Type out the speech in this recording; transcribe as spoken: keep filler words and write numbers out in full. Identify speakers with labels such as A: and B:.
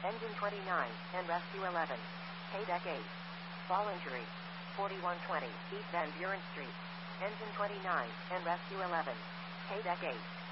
A: Engine twenty-nine, and Rescue eleven. K-Deck eight. Fall injury. forty-one twenty, East Van Buren Street. Engine twenty-nine, and Rescue eleven. K-Deck eight.